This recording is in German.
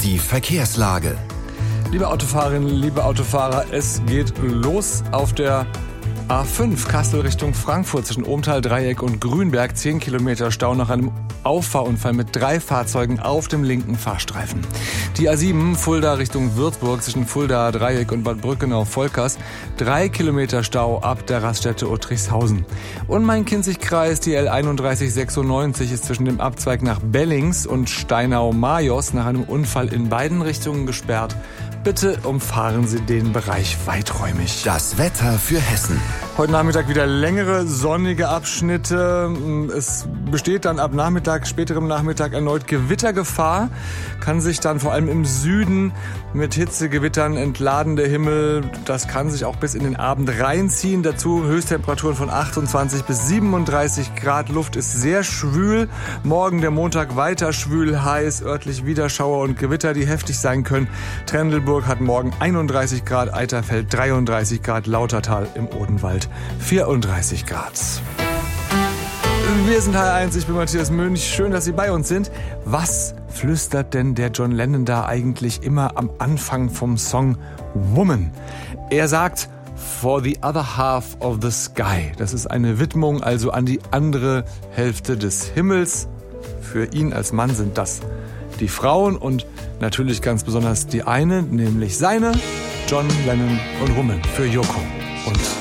Die Verkehrslage. Liebe Autofahrerinnen, liebe Autofahrer, es geht los auf der A5 Kassel Richtung Frankfurt zwischen Ohmtal-Dreieck und Grünberg. 10 Kilometer Stau nach einem Auffahrunfall mit 3 Fahrzeugen auf dem linken Fahrstreifen. Die A7 Fulda Richtung Würzburg zwischen Fulda-Dreieck und Bad Brückenau-Volkers. 3 Kilometer Stau ab der Raststätte Uttrichshausen. Und Main-Kinzig-Kreis, die L3196 ist zwischen dem Abzweig nach Bellings und Steinau-Majos nach einem Unfall in beiden Richtungen gesperrt. Bitte umfahren Sie den Bereich weiträumig. Das Wetter für Hessen. Heute Nachmittag wieder längere sonnige Abschnitte. Es besteht dann ab Nachmittag, späterem Nachmittag erneut Gewittergefahr. Kann sich dann vor allem im Süden mit Hitzegewittern entladen der Himmel. Das kann sich auch bis in den Abend reinziehen. Dazu Höchsttemperaturen von 28 bis 37 Grad. Luft ist sehr schwül. Morgen der Montag weiter schwül, heiß. Örtlich wieder Schauer und Gewitter, die heftig sein können. Trendelburg hat morgen 31 Grad, Eiterfeld 33 Grad, Lautertal im Odenwald 34 Grad. Wir sind H1, ich bin Matthias Mönch. Schön, dass Sie bei uns sind. Was flüstert denn der John Lennon da eigentlich immer am Anfang vom Song Woman? Er sagt, for the other half of the sky. Das ist eine Widmung also an die andere Hälfte des Himmels. Für ihn als Mann sind das die Frauen und natürlich ganz besonders die eine, nämlich seine, John Lennon und Woman für Yoko und